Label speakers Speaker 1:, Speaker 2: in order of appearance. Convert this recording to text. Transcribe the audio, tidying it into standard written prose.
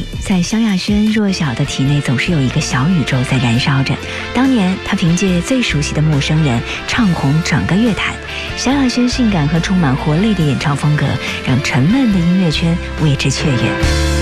Speaker 1: 信，在萧亚轩弱小的体内总是有一个小宇宙在燃烧着。当年他凭借最熟悉的陌生人唱红整个乐坛，萧亚轩性感和充满活力的演唱风格让沉闷的音乐圈为之雀跃。